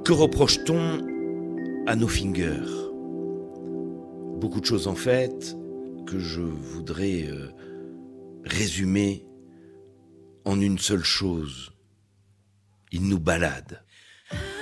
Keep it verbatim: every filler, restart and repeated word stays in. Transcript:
Que reproche-t-on à nos fingers? Beaucoup de choses en fait que je voudrais euh, résumer en une seule chose. Ils nous baladent.